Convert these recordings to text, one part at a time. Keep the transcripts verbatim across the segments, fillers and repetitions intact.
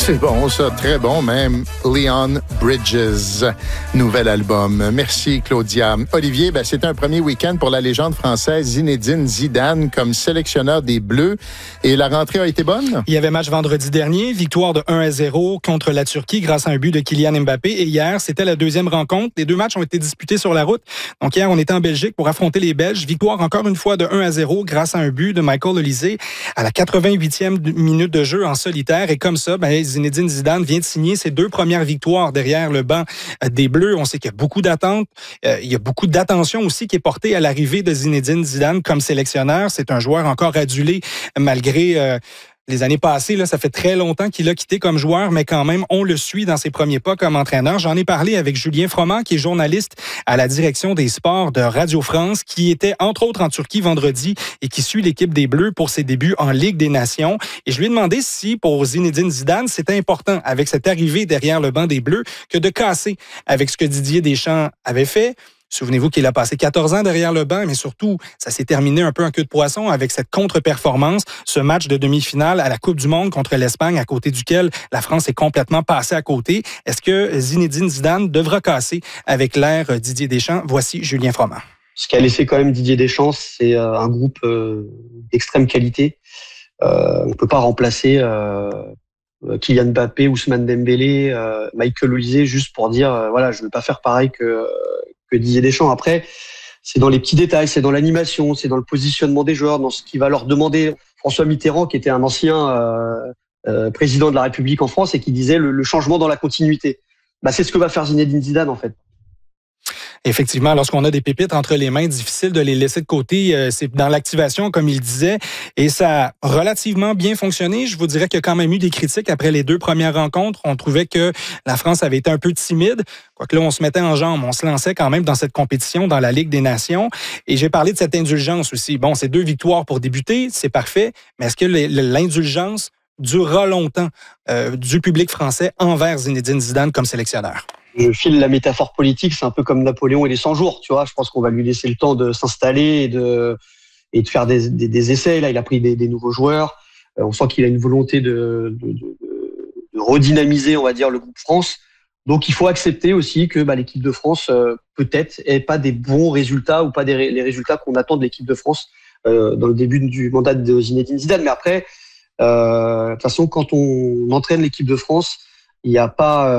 C'est bon, ça, très bon même. Leon Bridges, nouvel album. Merci, Claudia. Olivier, ben, c'était un premier week-end pour la légende française Zinedine Zidane comme sélectionneur des Bleus. Et la rentrée a été bonne? Il y avait match vendredi dernier, victoire de un à zéro contre la Turquie grâce à un but de Kylian Mbappé. Et hier, c'était la deuxième rencontre. Les deux matchs ont été disputés sur la route. Donc hier, on était en Belgique pour affronter les Belges. Victoire encore une fois de un à zéro grâce à un but de Michael Olise à la quatre-vingt-huitième minute de jeu en solitaire. Et comme ça, ben, Zinedine Zidane vient de signer ses deux premières victoires derrière le banc des Bleus. On sait qu'il y a beaucoup d'attentes. Euh, il y a beaucoup d'attention aussi qui est portée à l'arrivée de Zinedine Zidane comme sélectionneur. C'est un joueur encore adulé malgré... Euh, Les années passées, là, ça fait très longtemps qu'il a quitté comme joueur, mais quand même, on le suit dans ses premiers pas comme entraîneur. J'en ai parlé avec Julien Froment, qui est journaliste à la direction des sports de Radio France, qui était entre autres en Turquie vendredi et qui suit l'équipe des Bleus pour ses débuts en Ligue des Nations. Et je lui ai demandé si, pour Zinedine Zidane, c'était important, avec cette arrivée derrière le banc des Bleus, que de casser avec ce que Didier Deschamps avait fait. Souvenez-vous qu'il a passé quatorze ans derrière le banc, mais surtout, ça s'est terminé un peu en queue de poisson avec cette contre-performance, ce match de demi-finale à la Coupe du Monde contre l'Espagne, à côté duquel la France est complètement passée à côté. Est-ce que Zinedine Zidane devra casser avec l'ère Didier Deschamps? Voici Julien Froment. Ce qu'a laissé quand même Didier Deschamps, c'est un groupe d'extrême qualité. Euh, on ne peut pas remplacer euh, Kylian Mbappé, Ousmane Dembélé, euh, Michael Olise juste pour dire euh, voilà, je ne veux pas faire pareil que que Didier Deschamps. Après, c'est dans les petits détails, c'est dans l'animation, c'est dans le positionnement des joueurs, dans ce qu'il va leur demander. François Mitterrand, qui était un ancien euh, euh, président de la République en France et qui disait le, le changement dans la continuité. Bah, c'est ce que va faire Zinedine Zidane, en fait. Effectivement, lorsqu'on a des pépites entre les mains, difficile de les laisser de côté. C'est dans l'activation, comme il disait, et ça a relativement bien fonctionné. Je vous dirais qu'il y a quand même eu des critiques après les deux premières rencontres. On trouvait que la France avait été un peu timide. Quoique là, on se mettait en jambes, on se lançait quand même dans cette compétition, dans la Ligue des Nations. Et j'ai parlé de cette indulgence aussi. Bon, c'est deux victoires pour débuter, c'est parfait, mais est-ce que l'indulgence durera longtemps euh, du public français envers Zinedine Zidane comme sélectionneur? Je file la métaphore politique, c'est un peu comme Napoléon et les cent jours, tu vois. Je pense qu'on va lui laisser le temps de s'installer et de, et de faire des, des, des essais. Là, il a pris des, des nouveaux joueurs. Euh, on sent qu'il a une volonté de, de, de, de redynamiser, on va dire, le groupe France. Donc, il faut accepter aussi que bah, l'équipe de France, euh, peut-être, ait pas des bons résultats ou pas des, les résultats qu'on attend de l'équipe de France euh, dans le début du mandat de Zinedine Zidane. Mais après, euh, de toute façon, quand on entraîne l'équipe de France, il n'y a pas,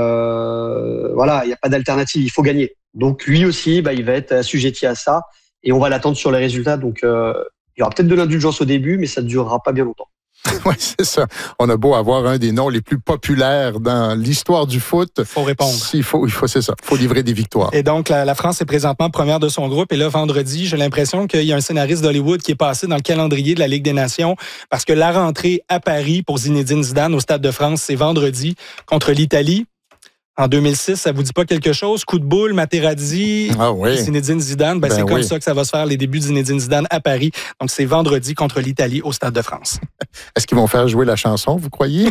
euh, voilà, il n'y a pas d'alternative. Il faut gagner. Donc lui aussi, bah, il va être assujetti à ça et on va l'attendre sur les résultats. Donc euh, il y aura peut-être de l'indulgence au début, mais ça ne durera pas bien longtemps. Oui, c'est ça. On a beau avoir un des noms les plus populaires dans l'histoire du foot. Il faut répondre. Il faut, il faut, c'est ça. Il faut livrer des victoires. Et donc, la, la France est présentement première de son groupe. Et là, vendredi, j'ai l'impression qu'il y a un scénariste d'Hollywood qui est passé dans le calendrier de la Ligue des Nations parce que la rentrée à Paris pour Zinedine Zidane au Stade de France, c'est vendredi contre l'Italie. En deux mille six, ça vous dit pas quelque chose? Coup de boule, Materazzi, ah oui. Zinedine Zidane. Ben, ben c'est oui. Comme ça que ça va se faire, les débuts de Zinedine Zidane à Paris. Donc, c'est vendredi contre l'Italie au Stade de France. Est-ce qu'ils vont faire jouer la chanson, vous croyez?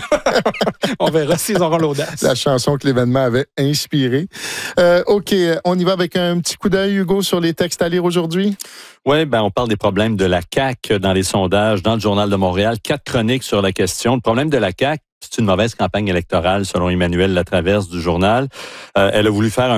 On verra s'ils auront l'audace. La chanson que l'événement avait inspirée. Euh, OK, on y va avec un petit coup d'œil, Hugo, sur les textes à lire aujourd'hui? Oui, ben on parle des problèmes de la C A Q dans les sondages, dans le Journal de Montréal. Quatre chroniques sur la question. Le problème de la C A Q, c'est une mauvaise campagne électorale, selon Emmanuel Latraverse du journal. Euh, elle a voulu faire un